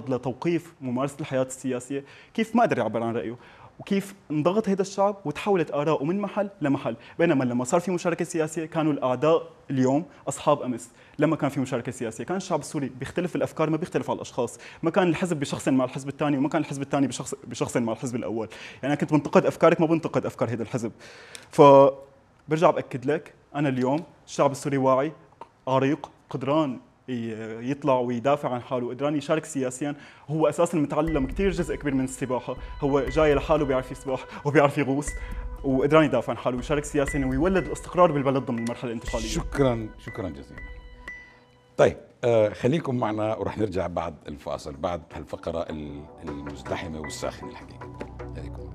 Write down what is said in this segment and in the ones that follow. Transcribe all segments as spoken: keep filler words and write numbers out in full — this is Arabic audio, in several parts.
الشعب لتوقيف ممارسة الحياة السياسية، كيف ما قدر يعبر عن رأيه، وكيف انضغط هذا الشعب وتحولت آراءه من محل لمحل. بينما لما صار في مشاركة سياسية كانوا الأعداء اليوم أصحاب أمس. لما كان في مشاركة سياسية كان الشعب السوري بيختلف الأفكار، ما بيختلف على الأشخاص، ما كان الحزب بشخص مع الحزب الثاني وما كان الحزب الثاني بشخص بشخص مع الحزب الأول. يعني أنا كنت بنتقد أفكارك، ما بنتقد أفكار هذا الحزب. فبرجع بأكد لك، أنا اليوم الشعب السوري واعي، عريق، قدران يطلع ويدافع عن حاله، قدران يشارك سياسيا. هو اساسا متعلم كثير جزء كبير من السباحه، هو جاي لحاله بيعرف يسبح وبيعرف يغوص، وقدران يدافع عن حاله ويشارك سياسيا ويولد الاستقرار بالبلد ضمن المرحله الانتقاليه. شكرا شكرا جزيلا. طيب آه خليكم معنا ورح نرجع بعد الفاصل، بعد هالفقره المزدحمه والساخنه الحقيقه. خليكم.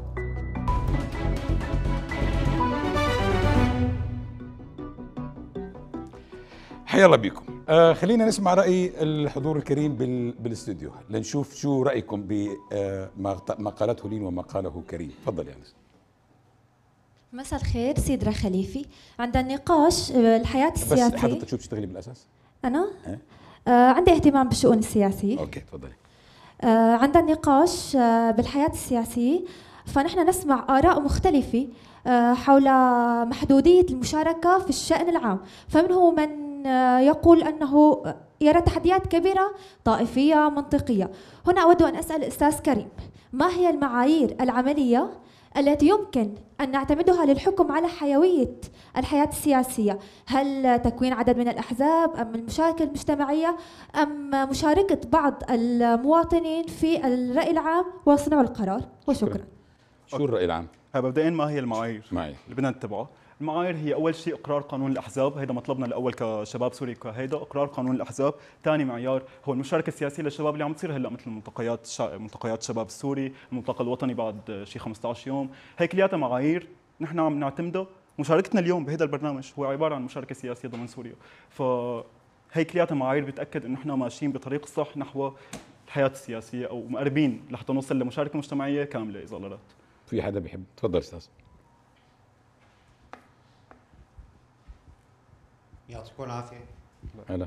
حيا الله بكم. آه خلينا نسمع رأي الحضور الكريم بالاستوديو لنشوف شو رأيكم بما قالته لين وما قاله كريم. تفضل يا أنس. مساء الخير سيدرا خليفي. عندنا نقاش الحياة السياسية. بس حضرتك شو بتشتغلي بالأساس؟ أنا؟ أه؟ آه عندي اهتمام بالشؤون السياسية. أوكي تفضلي. آه عندنا نقاش آه بالحياة السياسية، فنحن نسمع آراء مختلفة آه حول محدودية المشاركة في الشأن العام، فمنه من يقول أنه يرى تحديات كبيرة طائفية منطقية. هنا أود أن أسأل الأستاذ كريم، ما هي المعايير العملية التي يمكن أن نعتمدها للحكم على حيوية الحياة السياسية؟ هل تكوين عدد من الأحزاب أم المشاركة المجتمعية أم مشاركة بعض المواطنين في الرأي العام وصنع القرار؟ وشكرا. شو الرأي العام؟ مبدئيا ما هي المعايير معايير اللي بدنا نتبعها؟ المعايير هي اول شيء اقرار قانون الاحزاب، هذا مطلبنا الاول كشباب سوري، كهيدا اقرار قانون الاحزاب. ثاني معيار هو المشاركه السياسيه للشباب اللي عم تصير هلا، مثل الملتقيات شا... ملتقيات الشباب السوري، الملتقى الوطني بعد شيء خمسة عشر يوم. هي كلياتها معايير نحن عم نعتمدها. مشاركتنا اليوم بهذا البرنامج هو عباره عن مشاركه سياسيه ضمن سوريا، فهي كلياتها معايير بتاكد انه نحن ماشيين بطريق الصح نحو الحياه السياسيه، او مقربين لحتى نوصل لمشاركه مجتمعيه كامله. اذا قررت في حدا بيحب؟ تفضل استاذ. يعطيكم العافية. هلا.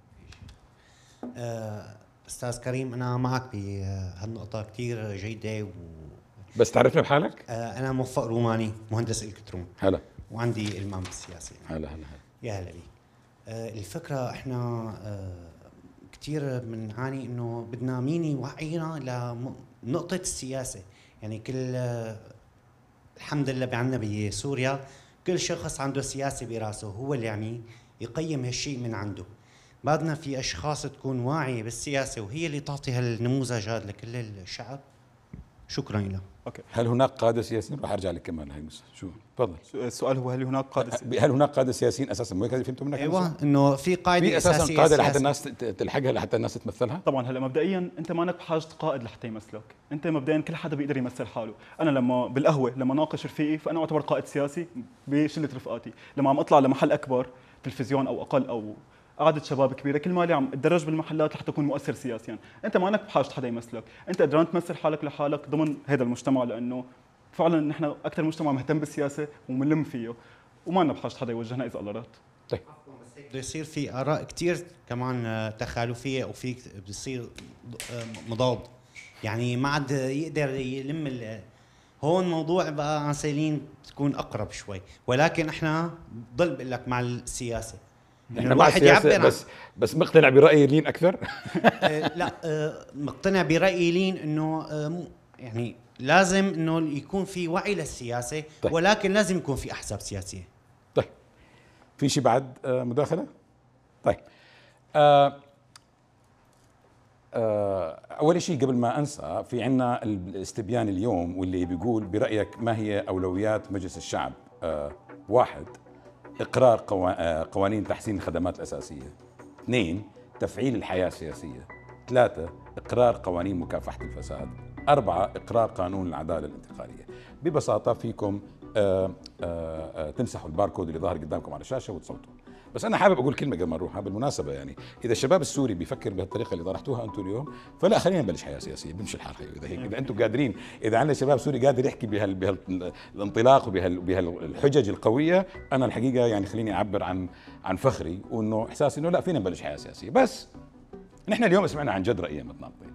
أستاذ كريم، أنا معك بهالنقطة كثير جيدة و... بس تعرفنا بحالك؟ أنا موفق روماني، مهندس إلكترون. هلا. وعندي إلمام بالسياسة. هلا هلا هلا. يا هلا بيك. الفكرة إحنا كثير بنعاني إنه بدنا مين يوعينا لنقطة السياسة. يعني كل الحمد لله بعنا بسوريا كل شخص عنده سياسة براسه، هو اللي يعني يقيم هالشيء من عنده. بعدنا في اشخاص تكون واعيه بالسياسه وهي اللي تعطي هالنموذج هذا لكل الشعب. شكرا لك. اوكي. هل هناك قاده سياسيين؟ راح ارجع لك كمان هاي مس. شو تفضل. السؤال هو هل هناك قاده سياسيين؟ هل هناك قاده سياسيين اساسا؟ مو هيك فهمتوا منك؟ ايوه انه في قاعده في اساسا قاده لحتى الناس تلحقها، لحتى الناس تمثلها. طبعا هلا مبدئيا انت مانك بحاجه قائد لحتى يمثلك، انت مبدئيا كل حدا بيقدر يمثل حاله. انا لما بالقهوه لما ناقش رفيقي فانا اعتبر قائد سياسي بشله رفقاتي، لما عم اطلع لمحل اكبر تلفزيون او اقل او قعدة شباب كبيرة كل مالي عم اتدرج بالمحلات لحتى اكون مؤثر سياسيا. انت ما انك بحاجه حدا يمثلك، انت قدران تمثل حالك لحالك ضمن هذا المجتمع، لانه فعلا نحن اكثر مجتمع مهتم بالسياسه ومنلم فيه وما لنا بحاجه حدا يوجهنا اذا قررت. طيب بده يصير في اراء كثير كمان تخالفيه وفي بصير مضاد، يعني ما عاد يقدر يلم ال... هون موضوع بقى عنسيلين تكون اقرب شوي، ولكن احنا ضل بقول لك مع السياسه. يعني الواحد يعبر بس عن... بس مقتنع برأي لين أكثر؟ آه لا آه مقتنع برأي لين إنه آه يعني لازم إنه يكون في وعي للسياسة. طيب. ولكن لازم يكون في أحزاب سياسية. طيب في شيء بعد آه مداخلة؟ طيب آه آه أول شيء قبل ما أنسى، في عنا الاستبيان اليوم واللي بيقول برأيك ما هي أولويات مجلس الشعب؟ آه واحد، إقرار قوانين تحسين الخدمات الأساسية. اثنين، تفعيل الحياة السياسية. ثلاثة، إقرار قوانين مكافحة الفساد. أربعة، إقرار قانون العدالة الانتقالية. ببساطة فيكم آآ آآ تمسحوا الباركود اللي ظاهر قدامكم على الشاشة وتصوتوا. بس أنا حابب أقول كلمة قبل ما نروح بالمناسبة، يعني إذا الشباب السوري بيفكر بهالطريقة اللي طرحتوها أنتم اليوم، فلا خلينا نبلش حياة سياسية بمشي الحال. إذا هيك إذا أنتم قادرين، إذا عندنا شباب سوري قادر يحكي بهال بهالانطلاق وبهالحجج القوية، أنا الحقيقة يعني خليني أعبر عن عن فخري وإنه إحساسي إنه لا فينا نبلش حياة سياسية. بس نحن اليوم سمعنا عن جد رأي متناقضين.